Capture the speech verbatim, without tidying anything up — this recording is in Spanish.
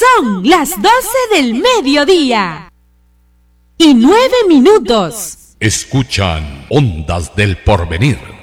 Son las doce del mediodía y nueve minutos. Escuchan Ondas del Porvenir.